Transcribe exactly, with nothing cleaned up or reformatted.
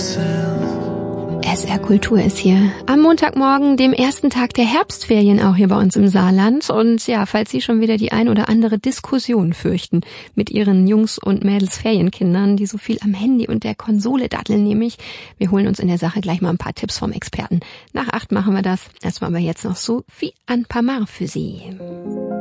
S R Kultur ist hier am Montagmorgen, dem ersten Tag der Herbstferien auch hier bei uns im Saarland. Und ja, falls Sie schon wieder die ein oder andere Diskussion fürchten mit Ihren Jungs und Mädels Ferienkindern, die so viel am Handy und der Konsole datteln, nämlich, wir holen uns in der Sache gleich mal ein paar Tipps vom Experten. Nach acht machen wir das. Erstmal aber jetzt noch so wie ein paar Mal für Sie.